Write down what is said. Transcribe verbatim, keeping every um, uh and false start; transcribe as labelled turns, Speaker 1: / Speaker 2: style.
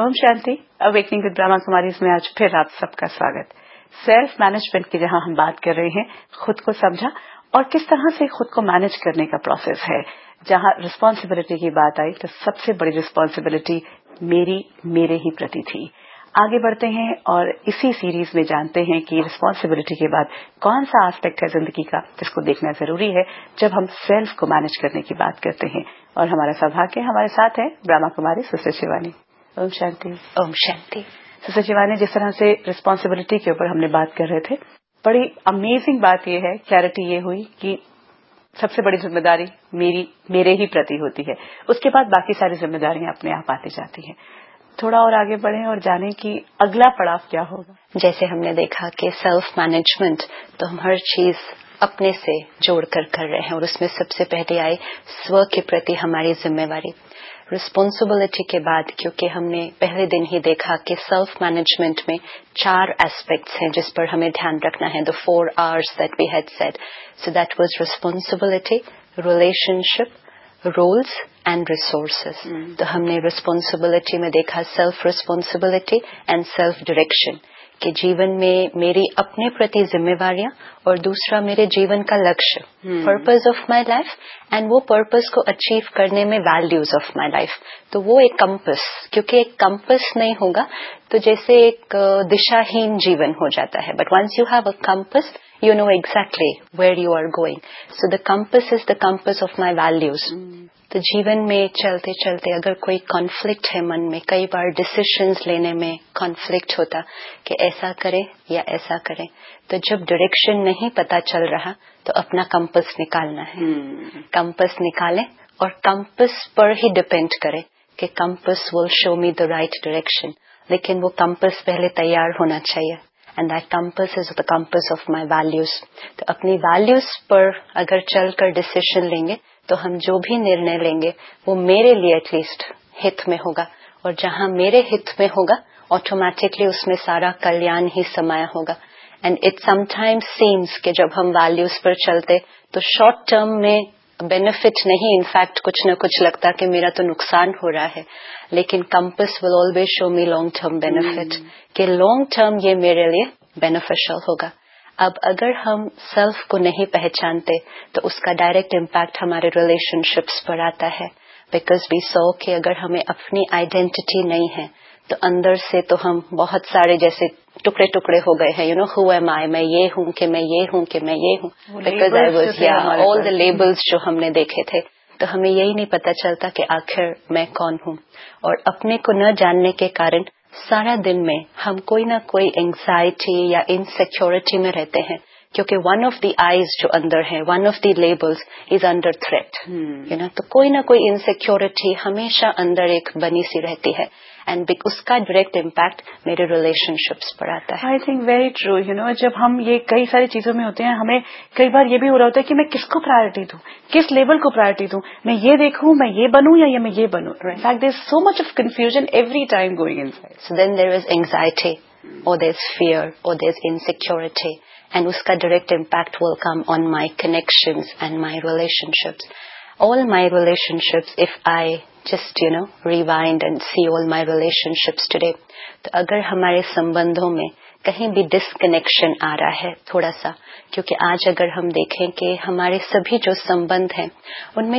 Speaker 1: Om Shanti. Awakening with Brahma Kumaris में आज फिर आप सबका स्वागत। सेल्फ मैनेजमेंट की जहां हम बात कर रहे हैं, खुद को समझा और किस तरह से खुद को मैनेज करने का प्रोसेस है। जहां रिस्पांसिबिलिटी की बात आई तो सबसे बड़ी रिस्पांसिबिलिटी मेरी मेरे ही प्रति थी। आगे बढ़ते हैं और इसी सीरीज में जानते हैं कि रिस्पांसिबिलिटी के बाद कौन सा एस्पेक्ट है जिंदगी का जिसको देखना जरूरी है जब हम सेल्फ को मैनेज करने की बात करते हैं। और हमारा सौभाग्य हमारे साथ है ब्रह्मा कुमारी सिस्टर शिवानी। ओम शांति।
Speaker 2: ओम शांति।
Speaker 1: सिस्टर शिवानी, जिस तरह से रिस्पांसिबिलिटी के ऊपर हमने बात कर रहे थे, बड़ी अमेजिंग बात यह है, क्लैरिटी ये हुई कि सबसे बड़ी जिम्मेदारी मेरी मेरे ही प्रति होती है। उसके बाद बाकी सारी जिम्मेदारियां अपने आप आती जाती हैं। थोड़ा और आगे बढ़ें और जानें कि अगला पड़ाव क्या होगा।
Speaker 2: जैसे हमने देखा कि सेल्फ मैनेजमेंट तो हम हर चीज अपने से जोड़कर कर रहे हैं और उसमें सबसे पहले आए स्व के प्रति हमारी जिम्मेवारी। रिस्पांसिबिलिटी के बाद क्योंकि हमने पहले दिन ही देखा कि सेल्फ मैनेजमेंट में चार एस्पेक्ट्स हैं जिस पर हमें ध्यान रखना है। The four hours that we had said, so that was responsibility, relationship, roles and resources. तो हमने रिस्पांसिबिलिटी में देखा self responsibility and self direction कि जीवन में मेरी अपने प्रति जिम्मेवारियां और दूसरा मेरे जीवन का लक्ष्य, purpose of my life, and वो पर्पस को अचीव करने में वैल्यूज ऑफ माय लाइफ। तो वो एक कंपस, क्योंकि एक कंपस नहीं होगा तो जैसे एक दिशाहीन जीवन हो जाता है। But once you have a compass, you know exactly where you are going. So the compass is the compass of my values. Mm. तो जीवन में चलते चलते अगर कोई कॉन्फ्लिक्ट है मन में, कई बार डिसीजंस लेने में कॉन्फ्लिक्ट होता कि ऐसा करें या ऐसा करें, तो जब डायरेक्शन नहीं पता चल रहा तो अपना कंपस निकालना है। mm. कंपस निकालें और कंपस पर ही डिपेंड करें कि compass will show me the right direction. लेकिन वो कंपस पहले तैयार होना चाहिए। And that compass is the compass of my values. तो अपनी values पर अगर चलकर decision लेंगे तो हम जो भी निर्णय लेंगे वो मेरे लिए एटलीस्ट हित में होगा, और जहाँ मेरे हित में होगा ऑटोमेटिकली उसमें सारा कल्याण ही समाया होगा। And it sometimes seems कि जब हम values पर चलते तो short term में बेनिफिट नहीं, इनफैक्ट कुछ न कुछ लगता कि मेरा तो नुकसान हो रहा है, लेकिन compass will always show me long term benefit कि लॉन्ग टर्म ये मेरे लिए बेनिफिशियल होगा। अब अगर हम सेल्फ को नहीं पहचानते तो उसका डायरेक्ट इम्पैक्ट हमारे रिलेशनशिप्स पर आता है। बिकॉज वी सो कि अगर हमें अपनी आइडेंटिटी नहीं है तो अंदर से तो हम बहुत सारे जैसे टुकड़े टुकड़े हो गए हैं। यू नो, हु एम आई, मैं ये हूँ कि मैं ये हूँ कि मैं ये हूँ, बिकॉज आई वाज या ऑल द लेबल्स जो हमने देखे थे, तो हमें यही नहीं पता चलता कि आखिर मैं कौन हूँ। और अपने को न जानने के कारण सारा दिन में हम कोई ना कोई एंजाइटी या इनसिक्योरिटी में रहते हैं, क्योंकि वन ऑफ द आईज जो अंदर है, one of the labels is under threat. You know, तो कोई ना कोई इनसिक्योरिटी हमेशा अंदर एक बनी सी रहती है, एंड उसका डायरेक्ट इम्पैक्ट मेरे रिलेशनशिप्स पर आता है।
Speaker 1: I think very true. You know, जब हम ये कई सारी चीजों में होते हैं, हमें कई बार ये भी हो रहा होता है कि मैं किसको प्रायोरिटी दूं, किस लेवल को प्रायोरिटी दूं, मैं ये देखूं, मैं ये बनूं या ये मैं ये बनूं। In fact there is so much of confusion every time going inside.
Speaker 2: So then there is anxiety और देयर इज फियर और देयर इज इनसिक्योरिटी, एंड उसका direct impact will come on my connections and my relationships. All my relationships, if I just, you know, rewind and see all my relationships today, तो अगर हमारे संबंधों में कहीं भी disconnection आ रहा है थोड़ा सा, क्योंकि आज अगर हम देखें कि हमारे सभी जो संबंध हैं उनमें